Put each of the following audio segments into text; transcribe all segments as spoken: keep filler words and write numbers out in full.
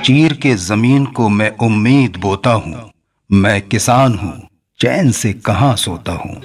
चीर के जमीन को मैं उम्मीद बोता हूँ। मैं किसान हूँ, चैन से कहाँ सोता हूँ।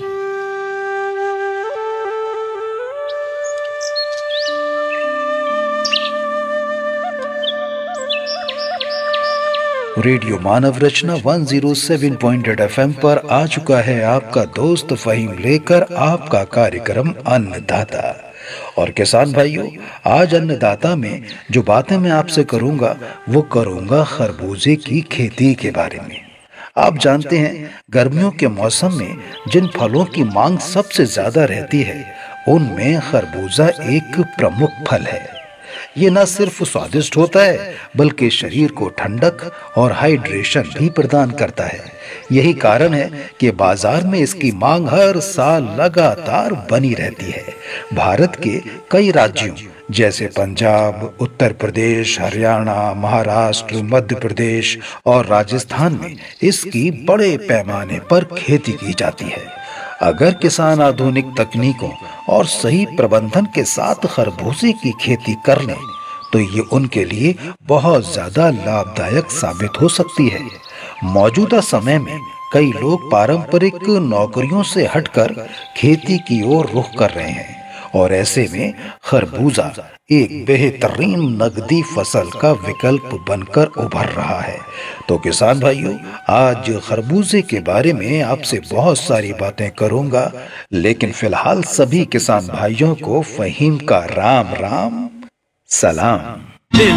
रेडियो मानव रचना एक सौ सात पॉइंट आठ एफ एम पर आ चुका है आपका दोस्त फहीम लेकर आपका कार्यक्रम अन्नदाता। और किसान भाइयों, आज अन्नदाता में जो बातें मैं आपसे करूंगा वो करूंगा खरबूजे की खेती के बारे में। आप जानते हैं, गर्मियों के मौसम में जिन फलों की मांग सबसे ज्यादा रहती है उनमें खरबूजा एक प्रमुख फल है। ये न सिर्फ स्वादिष्ट होता है बल्कि शरीर को ठंडक और हाइड्रेशन भी प्रदान करता है। यही कारण है कि बाजार में इसकी मांग हर साल लगातार बनी रहती है। भारत के कई राज्यों जैसे पंजाब, उत्तर प्रदेश, हरियाणा, महाराष्ट्र, मध्य प्रदेश और राजस्थान में इसकी बड़े पैमाने पर खेती की जाती है। अगर किसान आधुनिक तकनीकों और सही प्रबंधन के साथ खरबूजे की खेती कर लें तो ये उनके लिए बहुत ज्यादा लाभदायक साबित हो सकती है। मौजूदा समय में कई लोग पारंपरिक नौकरियों से हटकर खेती की ओर रुख कर रहे हैं और ऐसे में खरबूजा एक बेहतरीन नकदी फसल का विकल्प बनकर उभर रहा है। तो किसान भाइयों, आज खरबूजे के बारे में आपसे बहुत सारी बातें करूंगा, लेकिन फिलहाल सभी किसान भाइयों को फहीम का राम राम सलाम।